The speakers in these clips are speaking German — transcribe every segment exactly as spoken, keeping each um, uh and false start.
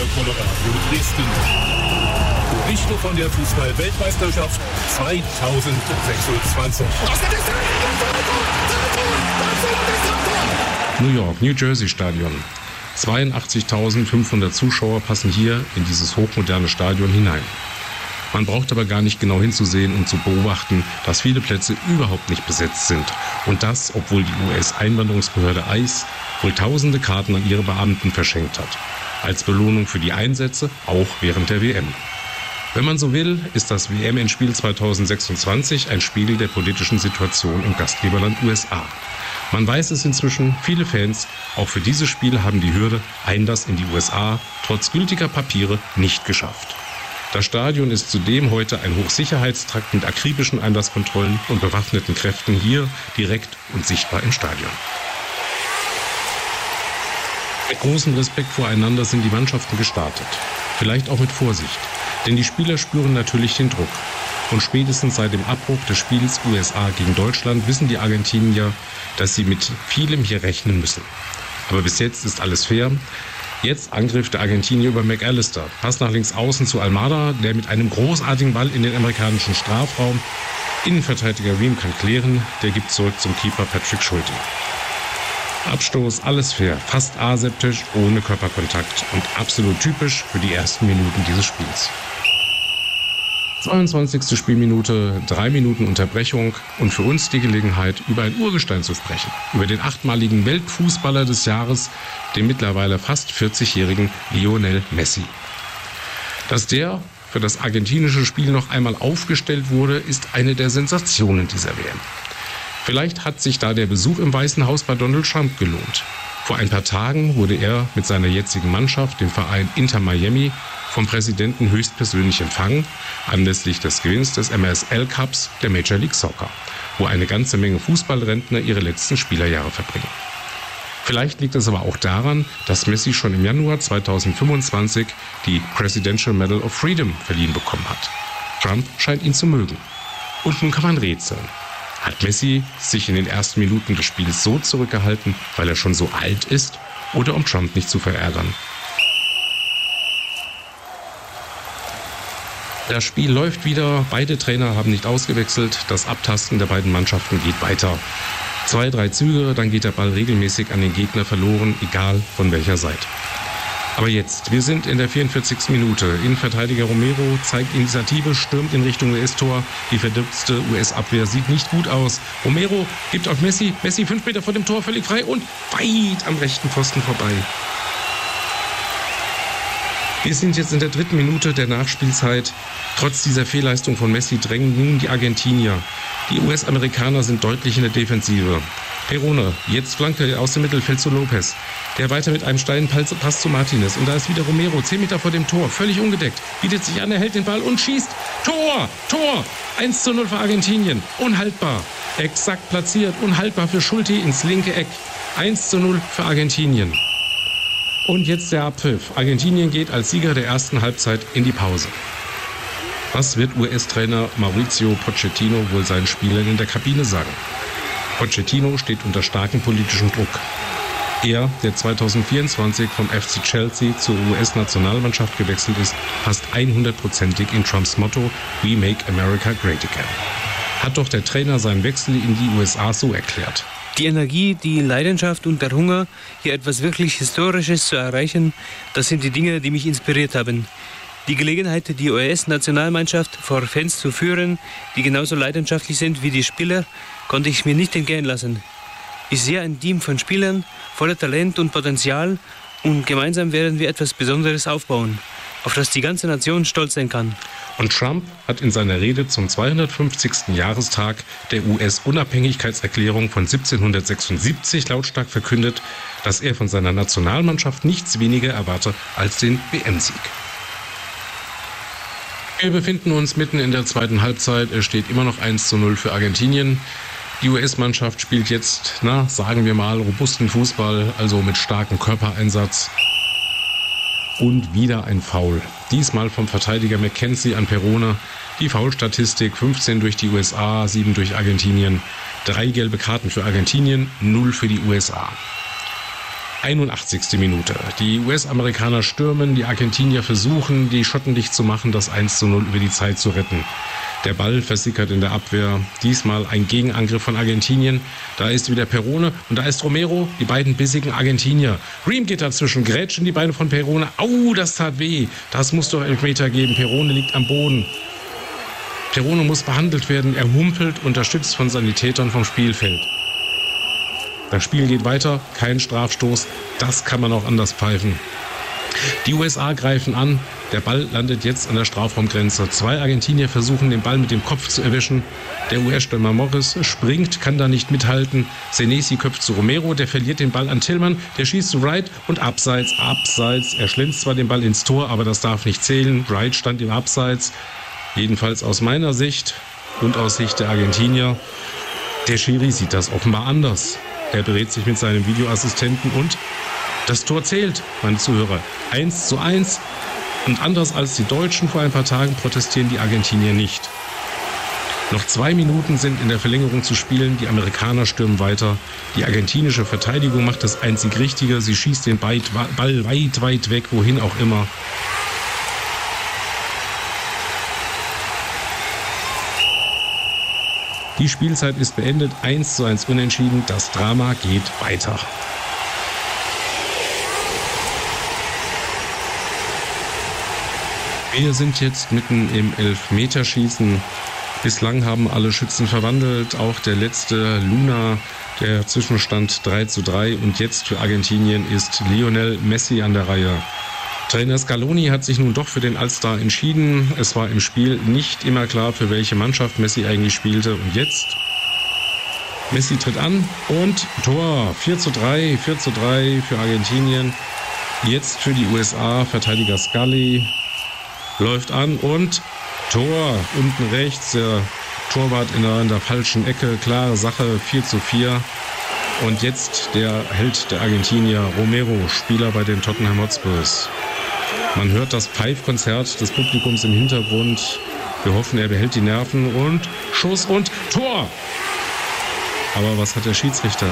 für Colorado Dresden. Berichte von der Fußball-Weltmeisterschaft zweitausendsechsundzwanzig. New York, New Jersey Stadion. zweiundachtzigtausendfünfhundert Zuschauer passen hier in dieses hochmoderne Stadion hinein. Man braucht aber gar nicht genau hinzusehen, um zu beobachten, dass viele Plätze überhaupt nicht besetzt sind. Und das, obwohl die U S-Einwanderungsbehörde I C E wohl tausende Karten an ihre Beamten verschenkt hat. Als Belohnung für die Einsätze, auch während der W M. Wenn man so will, ist das W M-Endspiel zweitausendsechsundzwanzig ein Spiegel der politischen Situation im Gastgeberland U S A. Man weiß es inzwischen, viele Fans, auch für dieses Spiel, haben die Hürde Einlass in die U S A trotz gültiger Papiere nicht geschafft. Das Stadion ist zudem heute ein Hochsicherheitstrakt mit akribischen Einlasskontrollen und bewaffneten Kräften hier direkt und sichtbar im Stadion. Mit großem Respekt voreinander sind die Mannschaften gestartet. Vielleicht auch mit Vorsicht, denn die Spieler spüren natürlich den Druck. Und spätestens seit dem Abbruch des Spiels U S A gegen Deutschland wissen die Argentinier, dass sie mit vielem hier rechnen müssen. Aber bis jetzt ist alles fair. Jetzt Angriff der Argentinier über McAllister. Pass nach links außen zu Almada, der mit einem großartigen Ball in den amerikanischen Strafraum. Innenverteidiger Ream kann klären, der gibt zurück zum Keeper Patrick Schulte. Abstoß, alles fair, fast aseptisch, ohne Körperkontakt und absolut typisch für die ersten Minuten dieses Spiels. zweiundzwanzigste Spielminute, drei Minuten Unterbrechung und für uns die Gelegenheit, über ein Urgestein zu sprechen. Über den achtmaligen Weltfußballer des Jahres, den mittlerweile fast vierzigjährigen Lionel Messi. Dass der für das argentinische Spiel noch einmal aufgestellt wurde, ist eine der Sensationen dieser W M. Vielleicht hat sich da der Besuch im Weißen Haus bei Donald Trump gelohnt. Vor ein paar Tagen wurde er mit seiner jetzigen Mannschaft, dem Verein Inter Miami, vom Präsidenten höchstpersönlich empfangen, anlässlich des Gewinns des M S L Cups der Major League Soccer, wo eine ganze Menge Fußballrentner ihre letzten Spielerjahre verbringen. Vielleicht liegt es aber auch daran, dass Messi schon im Januar zweitausendfünfundzwanzig die Presidential Medal of Freedom verliehen bekommen hat. Trump scheint ihn zu mögen. Und nun kann man rätseln. Hat Messi sich in den ersten Minuten des Spiels so zurückgehalten, weil er schon so alt ist, oder um Trump nicht zu verärgern? Das Spiel läuft wieder, beide Trainer haben nicht ausgewechselt, das Abtasten der beiden Mannschaften geht weiter. Zwei, drei Züge, dann geht der Ball regelmäßig an den Gegner verloren, egal von welcher Seite. Aber jetzt, wir sind in der vierundvierzigsten Minute. Innenverteidiger Romero zeigt Initiative, stürmt in Richtung U S-Tor. Die verdirbtste U S-Abwehr sieht nicht gut aus. Romero gibt auf Messi. Messi fünf Meter vor dem Tor, völlig frei und weit am rechten Pfosten vorbei. Wir sind jetzt in der dritten Minute der Nachspielzeit. Trotz dieser Fehlleistung von Messi drängen nun die Argentinier. Die U S-Amerikaner sind deutlich in der Defensive. Perone, jetzt Flanke aus dem Mittelfeld zu Lopez. Der weiter mit einem steilen Pass zu Martinez. Und da ist wieder Romero, zehn Meter vor dem Tor, völlig ungedeckt. Bietet sich an, er hält den Ball und schießt. Tor! Tor! eins zu null für Argentinien. Unhaltbar. Exakt platziert. Unhaltbar für Schulte ins linke Eck. eins zu null für Argentinien. Und jetzt der Abpfiff. Argentinien geht als Sieger der ersten Halbzeit in die Pause. Was wird U S-Trainer Mauricio Pochettino wohl seinen Spielern in der Kabine sagen? Pochettino steht unter starkem politischen Druck. Er, der zweitausendvierundzwanzig vom F C Chelsea zur U S-Nationalmannschaft gewechselt ist, passt hundertprozentig in Trumps Motto We Make America Great Again. Hat doch der Trainer seinen Wechsel in die U S A so erklärt. Die Energie, die Leidenschaft und der Hunger, hier etwas wirklich Historisches zu erreichen, das sind die Dinge, die mich inspiriert haben. Die Gelegenheit, die U S-Nationalmannschaft vor Fans zu führen, die genauso leidenschaftlich sind wie die Spieler, konnte ich mir nicht entgehen lassen. Ich sehe ein Team von Spielern voller Talent und Potenzial und gemeinsam werden wir etwas Besonderes aufbauen, auf das die ganze Nation stolz sein kann. Und Trump hat in seiner Rede zum zweihundertfünfzigsten Jahrestag der U S-Unabhängigkeitserklärung von siebzehnhundertsechsundsiebzig lautstark verkündet, dass er von seiner Nationalmannschaft nichts weniger erwarte als den W M-Sieg. Wir befinden uns mitten in der zweiten Halbzeit. Es steht immer noch eins zu null für Argentinien. Die U S-Mannschaft spielt jetzt, na, sagen wir mal, robusten Fußball, also mit starkem Körpereinsatz. Und wieder ein Foul. Diesmal vom Verteidiger McKenzie an Perone. Die Foulstatistik: fünfzehn durch die U S A, sieben durch Argentinien. Drei gelbe Karten für Argentinien, null für die U S A. einundachtzigste Minute. Die U S-Amerikaner stürmen, die Argentinier versuchen, die Schotten dicht zu machen, das eins zu null über die Zeit zu retten. Der Ball versickert in der Abwehr. Diesmal ein Gegenangriff von Argentinien. Da ist wieder Perrone und da ist Romero, die beiden bissigen Argentinier. Ream geht dazwischen, grätscht in die Beine von Perrone. Au, das tat weh. Das muss doch Elfmeter geben. Perrone liegt am Boden. Perrone muss behandelt werden. Er humpelt, unterstützt von Sanitätern vom Spielfeld. Das Spiel geht weiter, kein Strafstoß. Das kann man auch anders pfeifen. Die U S A greifen an. Der Ball landet jetzt an der Strafraumgrenze. Zwei Argentinier versuchen, den Ball mit dem Kopf zu erwischen. Der U S-Stürmer Morris springt, kann da nicht mithalten. Senesi köpft zu Romero, der verliert den Ball an Tillman. Der schießt zu Wright und abseits, abseits. Er schlänzt zwar den Ball ins Tor, aber das darf nicht zählen. Wright stand im Abseits. Jedenfalls aus meiner Sicht und aus Sicht der Argentinier. Der Schiri sieht das offenbar anders. Er berät sich mit seinem Videoassistenten und das Tor zählt, meine Zuhörer. eins zu eins. Und anders als die Deutschen vor ein paar Tagen protestieren die Argentinier nicht. Noch zwei Minuten sind in der Verlängerung zu spielen. Die Amerikaner stürmen weiter. Die argentinische Verteidigung macht das einzig Richtige. Sie schießt den Ball weit, weit weg, wohin auch immer. Die Spielzeit ist beendet. eins zu eins unentschieden. Das Drama geht weiter. Wir sind jetzt mitten im Elfmeterschießen. Bislang haben alle Schützen verwandelt, auch der letzte Luna, der Zwischenstand drei zu drei. Und jetzt für Argentinien ist Lionel Messi an der Reihe. Trainer Scaloni hat sich nun doch für den Allstar entschieden. Es war im Spiel nicht immer klar, für welche Mannschaft Messi eigentlich spielte. Und jetzt, Messi tritt an und Tor. vier zu drei, vier zu drei für Argentinien. Jetzt für die U S A, Verteidiger Scully läuft an und Tor. Unten rechts, der Torwart in der, in der falschen Ecke. Klare Sache, vier zu vier. Und jetzt der Held der Argentinier, Romero, Spieler bei den Tottenham Hotspurs. Man hört das Pfeifkonzert des Publikums im Hintergrund. Wir hoffen, er behält die Nerven und Schuss und Tor. Aber was hat der Schiedsrichter?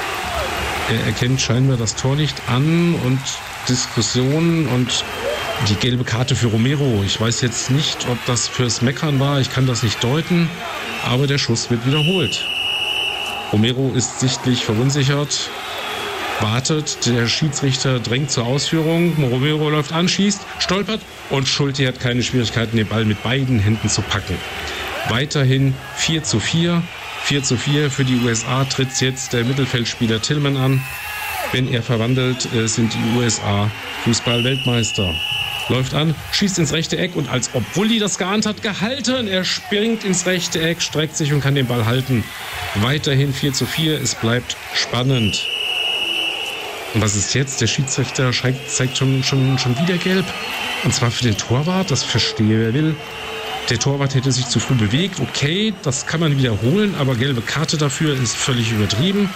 Er erkennt scheinbar das Tor nicht an und Diskussionen und die gelbe Karte für Romero. Ich weiß jetzt nicht, ob das fürs Meckern war. Ich kann das nicht deuten. Aber der Schuss wird wiederholt. Romero ist sichtlich verunsichert. Wartet, der Schiedsrichter drängt zur Ausführung. Romero läuft an, schießt, stolpert und Schulte hat keine Schwierigkeiten, den Ball mit beiden Händen zu packen. Weiterhin vier zu vier. vier zu vier für die U S A tritt jetzt der Mittelfeldspieler Tillman an. Wenn er verwandelt, sind die U S A Fußball-Weltmeister. Läuft an, schießt ins rechte Eck und als ob Wulli das geahnt hat, gehalten. Er springt ins rechte Eck, streckt sich und kann den Ball halten. Weiterhin vier zu vier, es bleibt spannend. Und was ist jetzt? Der Schiedsrichter zeigt schon, schon, schon wieder gelb. Und zwar für den Torwart, das verstehe wer will. Der Torwart hätte sich zu früh bewegt. Okay, das kann man wiederholen, aber gelbe Karte dafür ist völlig übertrieben.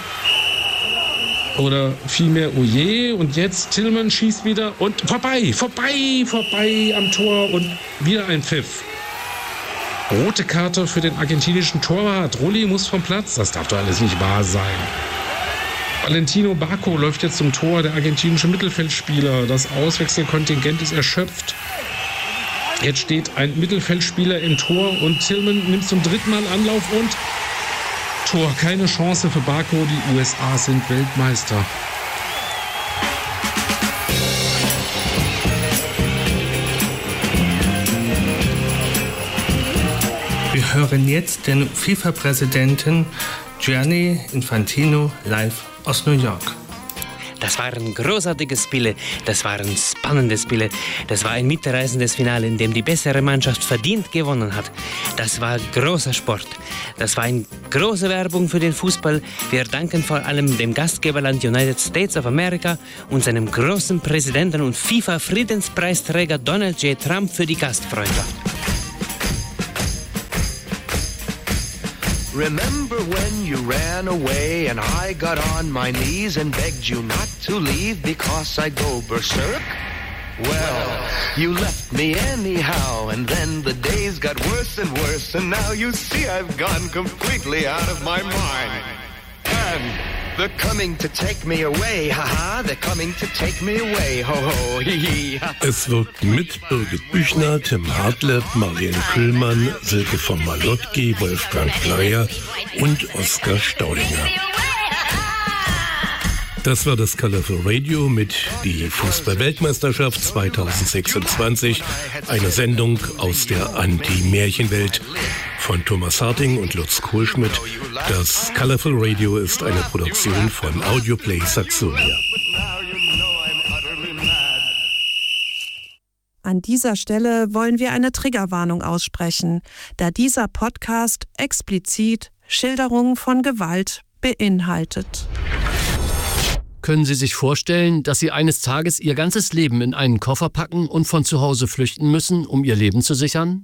Oder vielmehr, oh je, und jetzt Tillman schießt wieder und vorbei, vorbei, vorbei am Tor und wieder ein Pfiff. Rote Karte für den argentinischen Torwart. Rulli muss vom Platz, das darf doch alles nicht wahr sein. Valentino Barco läuft jetzt zum Tor, der argentinische Mittelfeldspieler. Das Auswechselkontingent ist erschöpft. Jetzt steht ein Mittelfeldspieler im Tor und Tillman nimmt zum dritten Mal Anlauf und Tor. Keine Chance für Barco, die U S A sind Weltmeister. Wir hören jetzt den FIFA-Präsidenten Gianni Infantino live aus New York. Das waren großartige Spiele, das waren spannende Spiele, das war ein mitreißendes Finale, in dem die bessere Mannschaft verdient gewonnen hat. Das war großer Sport, das war eine große Werbung für den Fußball. Wir danken vor allem dem Gastgeberland United States of America und seinem großen Präsidenten und FIFA-Friedenspreisträger Donald J. Trump für die Gastfreundschaft. Remember when you ran away and I got on my knees and begged you not to leave because I'd go berserk? Well, you left me anyhow and then the days got worse and worse and now you see I've gone completely out of my mind. And They're coming to take me away, haha, they're coming to take me away, ho ho, hihi. Es wirkten mit Birgit Büchner, Tim Hartlepp, Marianne Kühlmann, Silke von Malotki, Wolfgang Bleier und Oskar Staudinger. Das war das Colorful Radio mit die Fußball-Weltmeisterschaft zweitausendsechsundzwanzig, eine Sendung aus der Anti-Märchenwelt von Thomas Harting und Lutz Kohlschmidt. Das Colorful Radio ist eine Produktion von Audioplay Saxonia. An dieser Stelle wollen wir eine Triggerwarnung aussprechen, da dieser Podcast explizit Schilderungen von Gewalt beinhaltet. Können Sie sich vorstellen, dass Sie eines Tages Ihr ganzes Leben in einen Koffer packen und von zu Hause flüchten müssen, um Ihr Leben zu sichern?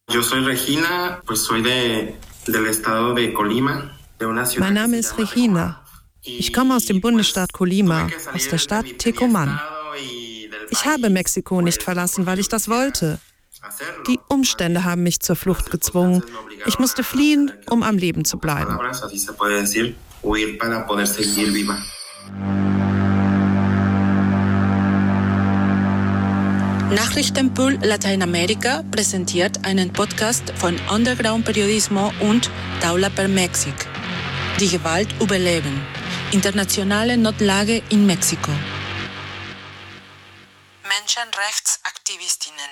Mein Name ist Regina. Ich komme aus dem Bundesstaat Colima, aus der Stadt Tecomán. Ich habe Mexiko nicht verlassen, weil ich das wollte. Die Umstände haben mich zur Flucht gezwungen. Ich musste fliehen, um am Leben zu bleiben. Nachrichtenpool Lateinamerika präsentiert einen Podcast von Underground Periodismo und Taula per Mexik. Die Gewalt überleben. Internationale Notlage in Mexiko. Menschenrechtsaktivistinnen.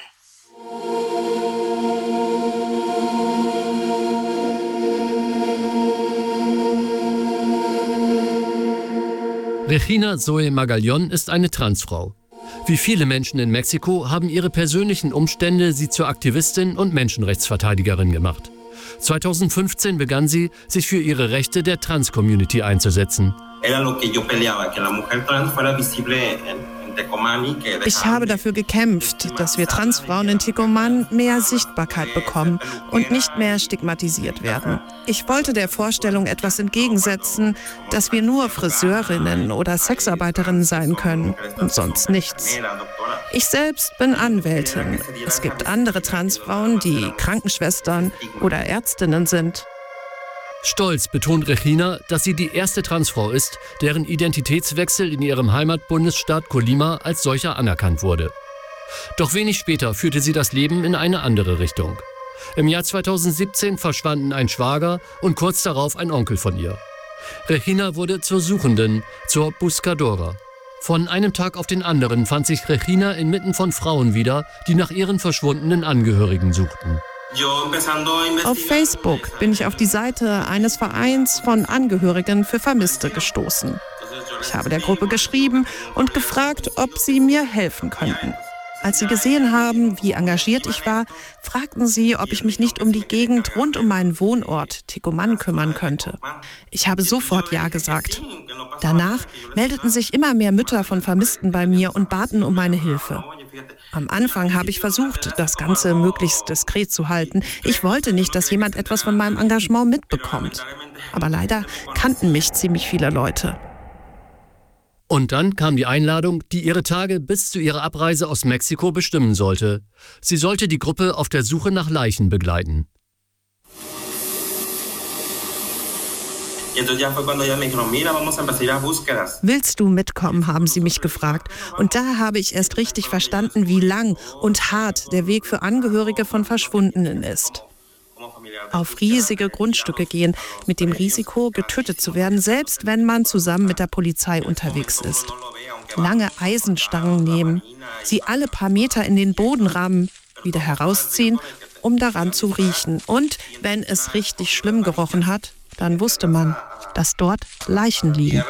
Regina Zoe Magallón ist eine Transfrau. Wie viele Menschen in Mexiko haben ihre persönlichen Umstände sie zur Aktivistin und Menschenrechtsverteidigerin gemacht. zweitausendfünfzehn begann sie, sich für ihre Rechte der Trans-Community einzusetzen. Ich habe dafür gekämpft, dass wir Transfrauen in Tecomán mehr Sichtbarkeit bekommen und nicht mehr stigmatisiert werden. Ich wollte der Vorstellung etwas entgegensetzen, dass wir nur Friseurinnen oder Sexarbeiterinnen sein können und sonst nichts. Ich selbst bin Anwältin. Es gibt andere Transfrauen, die Krankenschwestern oder Ärztinnen sind. Stolz betont Regina, dass sie die erste Transfrau ist, deren Identitätswechsel in ihrem Heimatbundesstaat Colima als solcher anerkannt wurde. Doch wenig später führte sie das Leben in eine andere Richtung. Im Jahr zweitausendsiebzehn verschwanden ein Schwager und kurz darauf ein Onkel von ihr. Regina wurde zur Suchenden, zur Buscadora. Von einem Tag auf den anderen fand sich Regina inmitten von Frauen wieder, die nach ihren verschwundenen Angehörigen suchten. Auf Facebook bin ich auf die Seite eines Vereins von Angehörigen für Vermisste gestoßen. Ich habe der Gruppe geschrieben und gefragt, ob sie mir helfen könnten. Als sie gesehen haben, wie engagiert ich war, fragten sie, ob ich mich nicht um die Gegend rund um meinen Wohnort Tecomán kümmern könnte. Ich habe sofort Ja gesagt. Danach meldeten sich immer mehr Mütter von Vermissten bei mir und baten um meine Hilfe. Am Anfang habe ich versucht, das Ganze möglichst diskret zu halten. Ich wollte nicht, dass jemand etwas von meinem Engagement mitbekommt. Aber leider kannten mich ziemlich viele Leute. Und dann kam die Einladung, die ihre Tage bis zu ihrer Abreise aus Mexiko bestimmen sollte. Sie sollte die Gruppe auf der Suche nach Leichen begleiten. Willst du mitkommen, haben sie mich gefragt. Und da habe ich erst richtig verstanden, wie lang und hart der Weg für Angehörige von Verschwundenen ist. Auf riesige Grundstücke gehen, mit dem Risiko, getötet zu werden, selbst wenn man zusammen mit der Polizei unterwegs ist. Lange Eisenstangen nehmen, sie alle paar Meter in den Boden rammen, wieder herausziehen, um daran zu riechen. Und wenn es richtig schlimm gerochen hat, dann wusste man, dass dort Leichen liegen.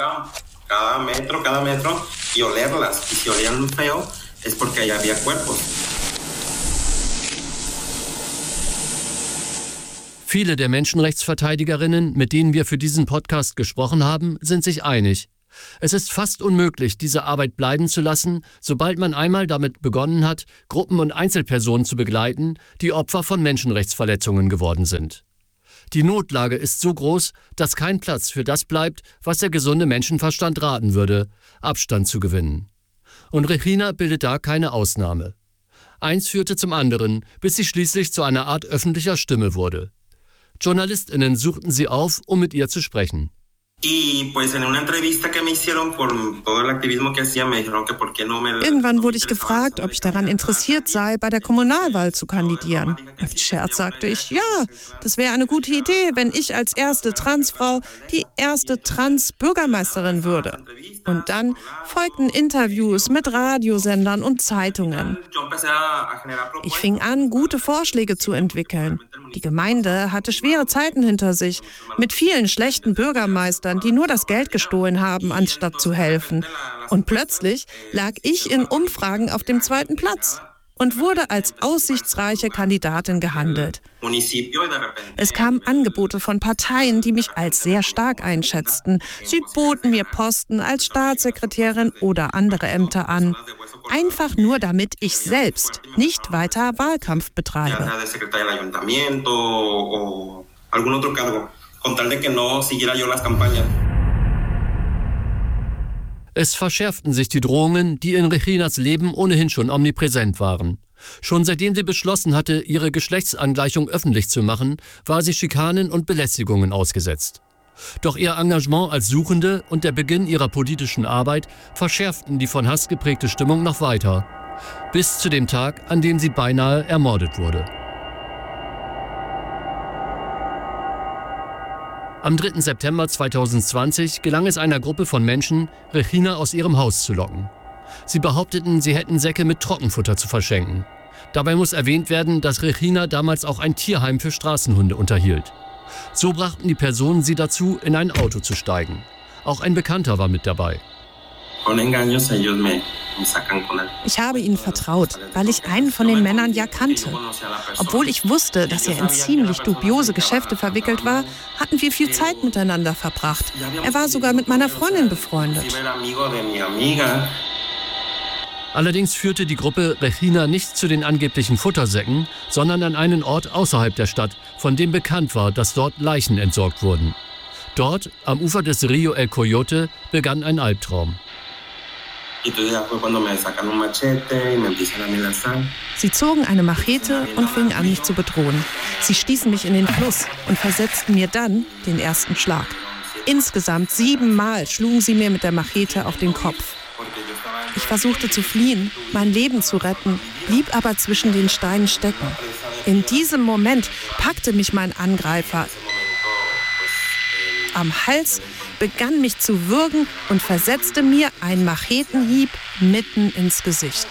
Viele der Menschenrechtsverteidigerinnen, mit denen wir für diesen Podcast gesprochen haben, sind sich einig. Es ist fast unmöglich, diese Arbeit bleiben zu lassen, sobald man einmal damit begonnen hat, Gruppen und Einzelpersonen zu begleiten, die Opfer von Menschenrechtsverletzungen geworden sind. Die Notlage ist so groß, dass kein Platz für das bleibt, was der gesunde Menschenverstand raten würde, Abstand zu gewinnen. Und Regina bildet da keine Ausnahme. Eins führte zum anderen, bis sie schließlich zu einer Art öffentlicher Stimme wurde. JournalistInnen suchten sie auf, um mit ihr zu sprechen. Irgendwann wurde ich gefragt, ob ich daran interessiert sei, bei der Kommunalwahl zu kandidieren. Mit Scherz sagte ich, ja, das wäre eine gute Idee, wenn ich als erste Transfrau die erste Trans-Bürgermeisterin würde. Und dann folgten Interviews mit Radiosendern und Zeitungen. Ich fing an, gute Vorschläge zu entwickeln. Die Gemeinde hatte schwere Zeiten hinter sich, mit vielen schlechten Bürgermeistern, die nur das Geld gestohlen haben, anstatt zu helfen. Und plötzlich lag ich in Umfragen auf dem zweiten Platz und wurde als aussichtsreiche Kandidatin gehandelt. Es kamen Angebote von Parteien, die mich als sehr stark einschätzten. Sie boten mir Posten als Staatssekretärin oder andere Ämter an. Einfach nur, damit ich selbst nicht weiter Wahlkampf betreibe. Es verschärften sich die Drohungen, die in Reginas Leben ohnehin schon omnipräsent waren. Schon seitdem sie beschlossen hatte, ihre Geschlechtsangleichung öffentlich zu machen, war sie Schikanen und Belästigungen ausgesetzt. Doch ihr Engagement als Suchende und der Beginn ihrer politischen Arbeit verschärften die von Hass geprägte Stimmung noch weiter. Bis zu dem Tag, an dem sie beinahe ermordet wurde. Am dritten September zweitausendzwanzig gelang es einer Gruppe von Menschen, Regina aus ihrem Haus zu locken. Sie behaupteten, sie hätten Säcke mit Trockenfutter zu verschenken. Dabei muss erwähnt werden, dass Regina damals auch ein Tierheim für Straßenhunde unterhielt. So brachten die Personen sie dazu, in ein Auto zu steigen. Auch ein Bekannter war mit dabei. Ich habe ihnen vertraut, weil ich einen von den Männern ja kannte. Obwohl ich wusste, dass er in ziemlich dubiose Geschäfte verwickelt war, hatten wir viel Zeit miteinander verbracht. Er war sogar mit meiner Freundin befreundet. Allerdings führte die Gruppe Regina nicht zu den angeblichen Futtersäcken, sondern an einen Ort außerhalb der Stadt, von dem bekannt war, dass dort Leichen entsorgt wurden. Dort, am Ufer des Rio El Coyote, begann ein Albtraum. Sie zogen eine Machete und fingen an, mich zu bedrohen. Sie stießen mich in den Fluss und versetzten mir dann den ersten Schlag. Insgesamt siebenmal schlugen sie mir mit der Machete auf den Kopf. Ich versuchte zu fliehen, mein Leben zu retten, blieb aber zwischen den Steinen stecken. In diesem Moment packte mich mein Angreifer am Hals, begann mich zu würgen und versetzte mir einen Machetenhieb mitten ins Gesicht.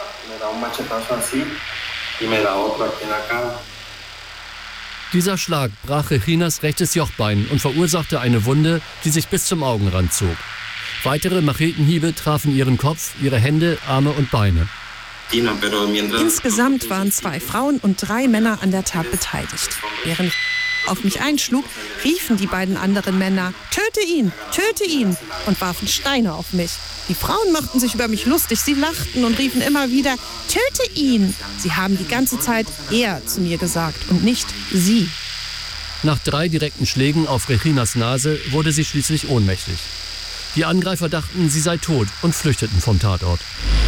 Dieser Schlag brach Reginas rechtes Jochbein und verursachte eine Wunde, die sich bis zum Augenrand zog. Weitere Machetenhiebe trafen ihren Kopf, ihre Hände, Arme und Beine. Insgesamt waren zwei Frauen und drei Männer an der Tat beteiligt. Während auf mich einschlug, riefen die beiden anderen Männer, töte ihn, töte ihn, und warfen Steine auf mich. Die Frauen machten sich über mich lustig, sie lachten und riefen immer wieder, töte ihn. Sie haben die ganze Zeit er zu mir gesagt und nicht sie. Nach drei direkten Schlägen auf Reginas Nase wurde sie schließlich ohnmächtig. Die Angreifer dachten, sie sei tot und flüchteten vom Tatort.